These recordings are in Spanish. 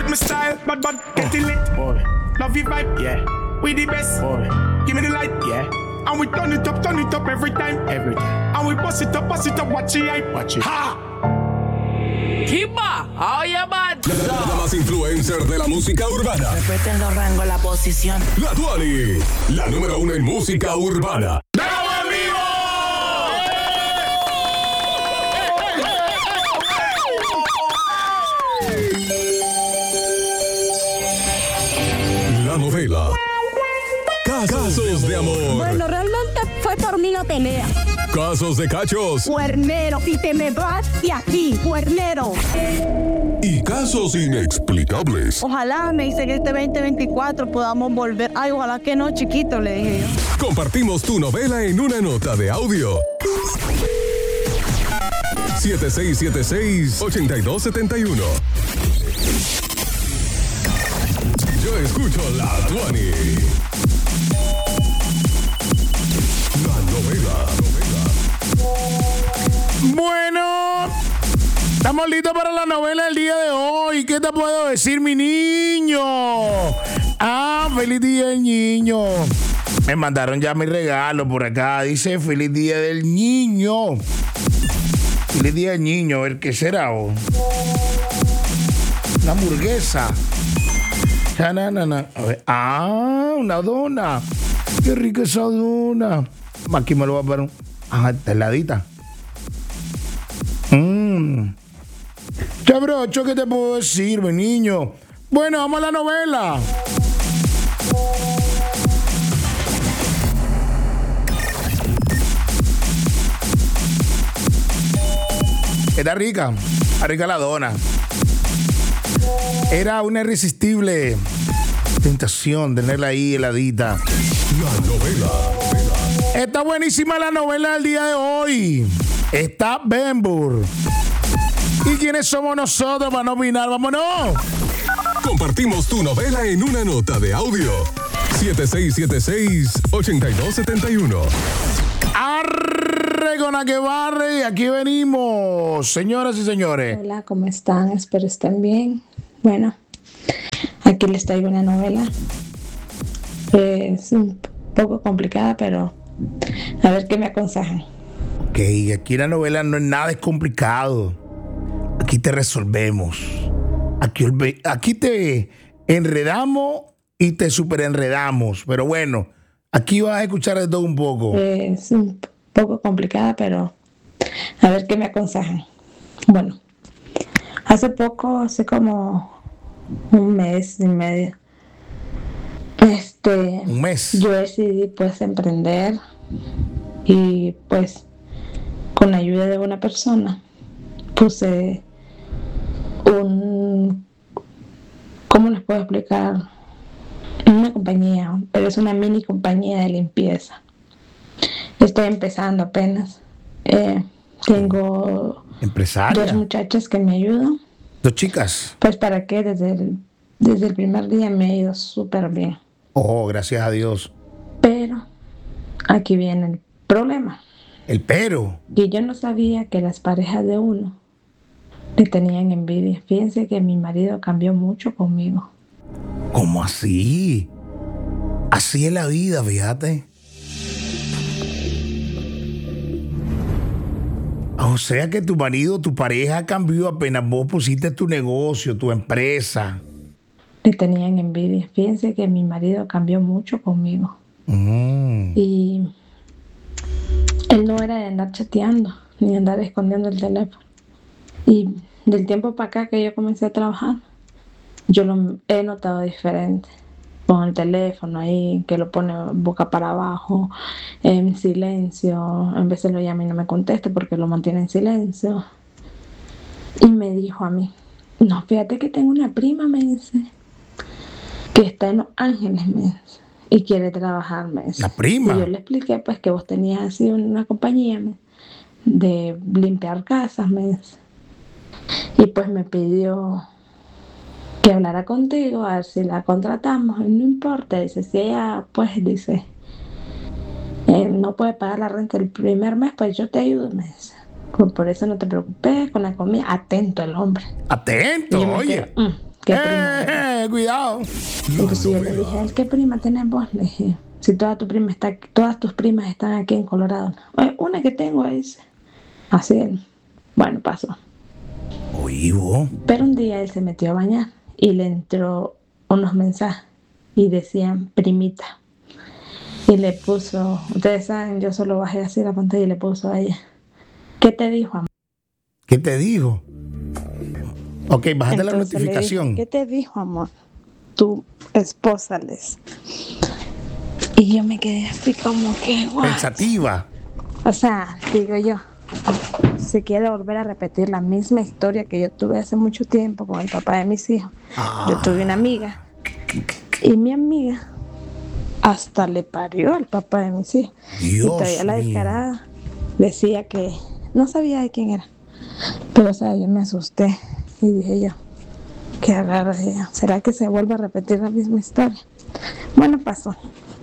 my style, but getting lit. Boy. Love your vibe, Yeah. we the best. Boy. Give me the light, Yeah. and we turn it up every time. Every time. And we bust it up, watch it hype. Watch it. Ha! Kimba, oye, man. La más influencer de la música urbana. Respeten los rangos, la posición. La Tuani, la número 1 en música urbana. La novela Casos de amor. Bueno, realmente fue por mí no pelea. Casos de cachos. Cuernero, y te me vas de aquí, cuernero. Y casos inexplicables. Ojalá, me dice que este 2024 podamos volver. Ay, ojalá que no, chiquito, le dije yo. Compartimos tu novela en una nota de audio. 7676-8271. Yo escucho la Tuani. La novela. Bueno, estamos listos para la novela del día de hoy. ¿Qué te puedo decir, mi niño? Feliz día del niño. Me mandaron ya mi regalo por acá. Dice feliz día del niño. Feliz día del niño. A ver qué será. Una hamburguesa. A ver. Una dona. Qué rica esa dona. Aquí me lo voy a poner. Está heladita. Chabrocho, ¿qué te puedo decir, mi niño? Bueno, vamos a la novela. Está rica la dona. Era una irresistible tentación tenerla ahí heladita. La novela. Está buenísima la novela del día de hoy. Está Benbur. ¿Y quiénes somos nosotros para no opinar? ¡Vámonos! Compartimos tu novela en una nota de audio. 7676-8271. Arre con la que barre, y aquí venimos, señoras y señores. Hola, ¿cómo están? Espero estén bien. Bueno, aquí les traigo una novela. Es un poco complicada, pero a ver qué me aconsejan. Ok, aquí la novela no es nada, es complicado. Aquí te resolvemos. Aquí te enredamos y te superenredamos. Pero bueno, aquí vas a escuchar de todo un poco. Es un poco complicada, pero a ver qué me aconsejan. Bueno, hace como un mes y medio, Un mes. yo decidí pues emprender y pues con la ayuda de una persona puse ¿cómo les puedo explicar? Una compañía, pero es una mini compañía de limpieza. Estoy empezando apenas. Tengo Empresaria. 2 muchachas que me ayudan. 2 chicas. Pues para qué, desde el primer día me ha ido súper bien. Oh, gracias a Dios. Pero aquí viene el problema. El pero. Y yo no sabía que las parejas de uno le tenían envidia. Fíjense que mi marido cambió mucho conmigo. ¿Cómo así? Así es la vida, fíjate. O sea que tu marido, tu pareja cambió apenas vos pusiste tu negocio, tu empresa. Le tenían envidia. Fíjense que mi marido cambió mucho conmigo. Y él no era de andar chateando, ni de andar escondiendo el teléfono. Y del tiempo para acá que yo comencé a trabajar, yo lo he notado diferente. Con el teléfono ahí, que lo pone boca para abajo, en silencio. En veces lo llama y no me contesta porque lo mantiene en silencio. Y me dijo a mí, no, fíjate que tengo una prima, me dice, que está en Los Ángeles, me dice, y quiere trabajar, me dice. ¿La prima? Y yo le expliqué pues que vos tenías así una compañía de limpiar casas, me dice. Y pues me pidió que hablara contigo, a ver si la contratamos. Y no importa, dice, si ella, pues, dice, no puede pagar la renta el primer mes, pues yo te ayudo, me dice. Por eso no te preocupes con la comida. Atento el hombre. Atento, Y yo me oye. quedo, ¿qué prima tenés? Cuidado. Entonces yo le dije, ¿qué prima tenés vos? Le dije, si todas tus primas están aquí en Colorado. Oye, una que tengo es así. Bueno, pasó. Oye, vos. Pero un día él se metió a bañar y le entró unos mensajes y decían primita. Y le puso, ustedes saben, yo solo bajé así la pantalla y le puso a ella, ¿qué te dijo, amor? ¿Qué te dijo? Ok, bájate la Entonces le notificación. dije, ¿qué te dijo, amor? Tu esposa les. Y yo me quedé así como que, "What?". Pensativa. O sea, digo yo, si quiere volver a repetir la misma historia que yo tuve hace mucho tiempo con el papá de mis hijos. Yo tuve una amiga y mi amiga hasta le parió al papá de mis hijos. Dios Y todavía la mío. descarada decía que no sabía de quién era. Pero, o sea, yo me asusté y dije yo, qué raro, dije, ¿será que se vuelve a repetir la misma historia? Bueno, pasó.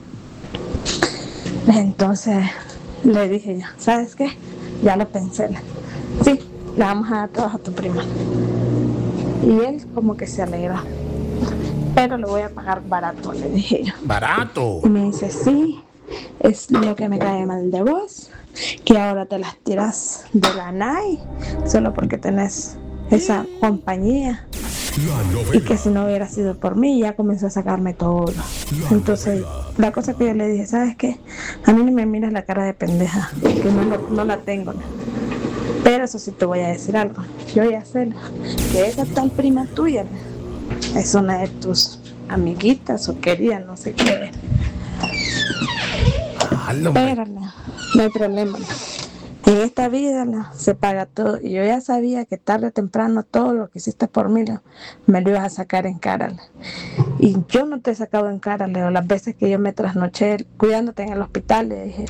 Entonces le dije yo, ¿sabes qué? Ya lo pensé. Sí, le vamos a dar trabajo a tu prima. Y él como que se alegró. Pero lo voy a pagar barato, le dije yo. Barato. Y me dice, sí, es lo que me cae mal de vos, que ahora te las tiras de la NAI solo porque tenés esa compañía. Y que si no hubiera sido por mí, ya comenzó a sacarme todo. Entonces, la cosa que yo le dije, ¿sabes qué? A mí no me miras la cara de pendeja, que no la tengo. Pero eso sí te voy a decir algo. Yo ya sé que esa tal prima tuya es una de tus amiguitas o querida, no sé qué. Pero no hay problema. En esta vida se paga todo. Y yo ya sabía que tarde o temprano todo lo que hiciste por mí me lo ibas a sacar en cara. Y yo no te he sacado en cara, Leo. Las veces que yo me trasnoché cuidándote en el hospital, le dije.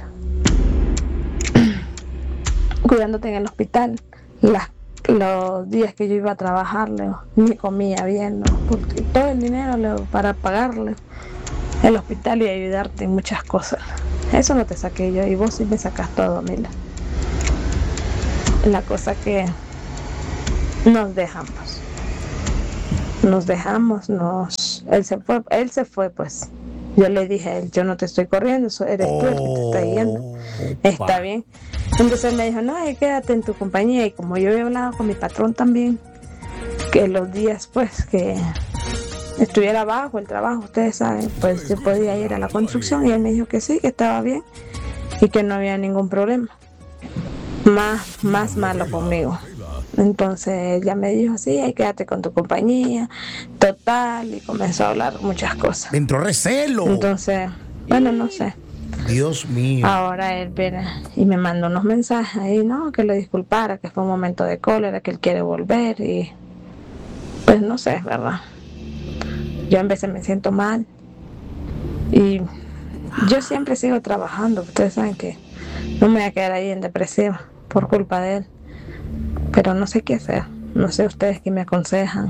Cuidándote en el hospital. Los días que yo iba a trabajar, Leo, ni comía bien, ¿no? Porque todo el dinero, Leo, para pagarle el hospital y ayudarte en muchas cosas. Eso no te saqué yo y vos sí me sacas todo, Mila. La cosa que nos dejamos, él se fue, pues. Yo le dije a él, yo no te estoy corriendo, eres tú el que te está yendo. Está bien. Entonces él me dijo, no, quédate en tu compañía. Y como yo había hablado con mi patrón también, que los días pues que estuviera abajo el trabajo, ustedes saben, pues yo podía ir a la construcción. Y él me dijo que sí, que estaba bien y que no había ningún problema. Más malo conmigo. Entonces ella me dijo, sí, quédate con tu compañía, total, y comenzó a hablar muchas cosas. Me entró recelo. Entonces, bueno, no sé. Dios mío. Ahora él verá y me mandó unos mensajes ahí, no, que lo disculpara, que fue un momento de cólera, que él quiere volver y pues no sé, ¿verdad? Yo en veces me siento mal y yo siempre sigo trabajando. Ustedes saben que no me voy a quedar ahí en depresiva por culpa de él. Pero no sé qué hacer. No sé ustedes qué me aconsejan.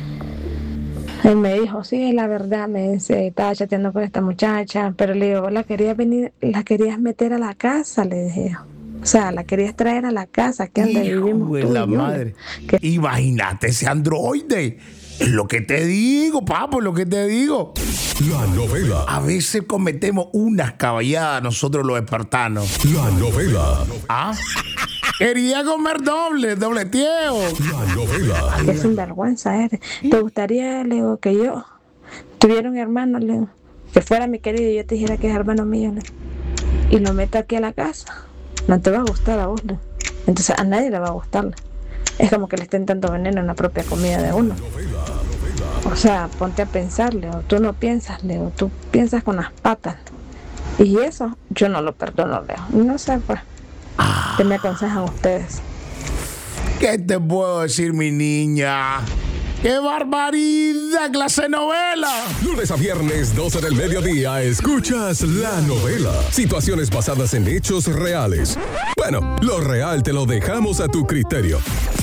Él me dijo, sí, la verdad, me dice, estaba chateando con esta muchacha, pero le digo, la querías meter a la casa, le dije. O sea, la querías traer a la casa, que ande vivimos tú la y yo. madre. Imagínate ese androide. Es lo que te digo, papo, lo que te digo. La novela. A veces cometemos unas caballadas nosotros los espartanos. La novela. ¿Ah? Quería comer dobleteo. La novela. Qué sinvergüenza eres. ¿Te gustaría, Leo, que yo tuviera un hermano, Leo, que fuera mi querido y yo te dijera que es hermano mío, Leo, y lo meto aquí a la casa? No te va a gustar a vos, Leo. Entonces a nadie le va a gustar, Leo. Es como que le estén dando veneno en la propia comida de uno. O sea, ponte a pensar, Leo. Tú no piensas, Leo. Tú piensas con las patas. Y eso yo no lo perdono, Leo. No sé, pues. ¿Qué me aconsejan ustedes? ¿Qué te puedo decir, mi niña? ¡Qué barbaridad, clase novela! Lunes a viernes, 12 del mediodía, escuchas La Novela. Situaciones basadas en hechos reales. Bueno, lo real te lo dejamos a tu criterio.